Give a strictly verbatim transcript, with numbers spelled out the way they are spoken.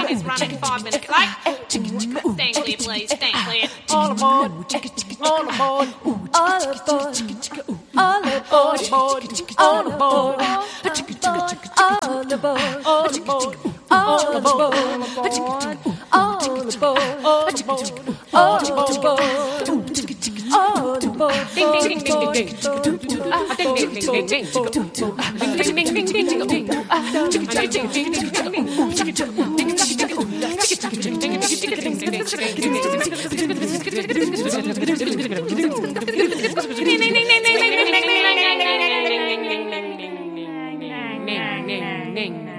train is running five minutes late. Stand clear, please. Stand clear. All aboard. All aboard. All aboard. All aboard. All aboard. All aboard. All aboard. All aboard. All aboard. All aboard. All aboard. All aboard. Ding, ding, ding, ding, ding, ding. Ah, ding, ding, ding, ding, ding. Ding, ding, ding, ding, ding, ding. Ah, ding, ding, ding, ding, ding, ding.